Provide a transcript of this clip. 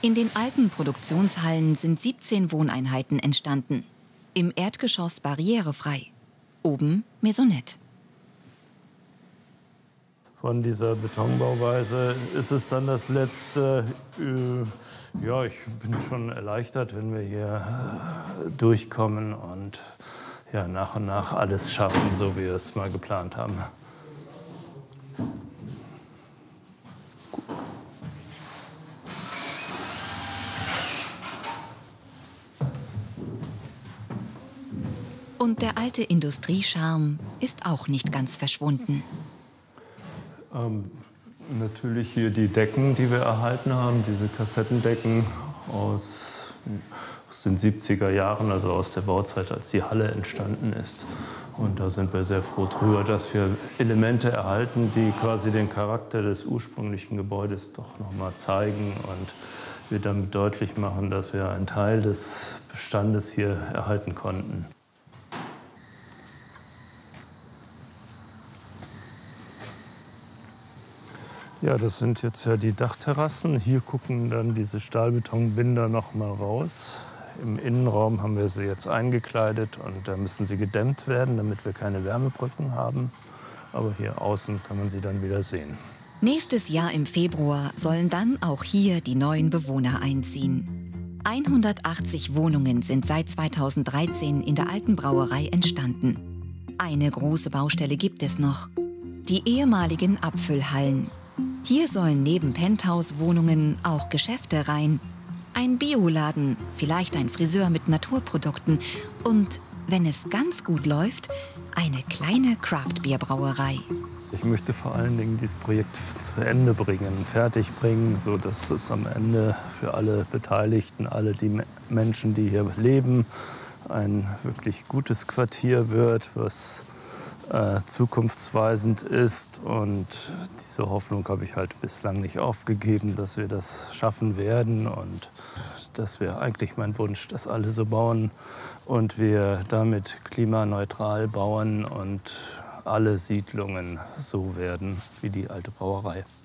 In den alten Produktionshallen sind 17 Wohneinheiten entstanden. Im Erdgeschoss barrierefrei. Oben Maisonette. Von dieser Betonbauweise ist es dann das letzte. Ja, ich bin schon erleichtert, wenn wir hier durchkommen und ja, nach und nach alles schaffen, so wie wir es mal geplant haben. Und der alte Industriescharme ist auch nicht ganz verschwunden. Natürlich hier die Decken, die wir erhalten haben, diese Kassettendecken aus den 70er Jahren, also aus der Bauzeit, als die Halle entstanden ist. Und da sind wir sehr froh drüber, dass wir Elemente erhalten, die quasi den Charakter des ursprünglichen Gebäudes doch noch mal zeigen und wir damit deutlich machen, dass wir einen Teil des Bestandes hier erhalten konnten. Ja, das sind jetzt ja die Dachterrassen. Hier gucken dann diese Stahlbetonbinder noch mal raus. Im Innenraum haben wir sie jetzt eingekleidet und da müssen sie gedämmt werden, damit wir keine Wärmebrücken haben. Aber hier außen kann man sie dann wieder sehen. Nächstes Jahr im Februar sollen dann auch hier die neuen Bewohner einziehen. 180 Wohnungen sind seit 2013 in der alten Brauerei entstanden. Eine große Baustelle gibt es noch: die ehemaligen Abfüllhallen. Hier sollen neben Penthouse-Wohnungen auch Geschäfte rein. Ein Bioladen, vielleicht ein Friseur mit Naturprodukten und, wenn es ganz gut läuft, eine kleine Craft-Bier-Brauerei. Ich möchte vor allen Dingen dieses Projekt zu Ende bringen, fertig bringen, sodass es am Ende für alle Beteiligten, alle die Menschen, die hier leben, ein wirklich gutes Quartier wird, was zukunftsweisend ist. Und diese Hoffnung habe ich halt bislang nicht aufgegeben, dass wir das schaffen werden. Und das wäre eigentlich mein Wunsch, dass alle so bauen und wir damit klimaneutral bauen und alle Siedlungen so werden wie die alte Brauerei.